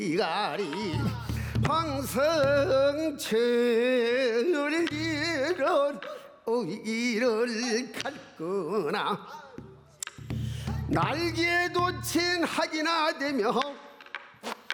이가리 황성철 이를 갈거나 날개 돋친 학이나 되며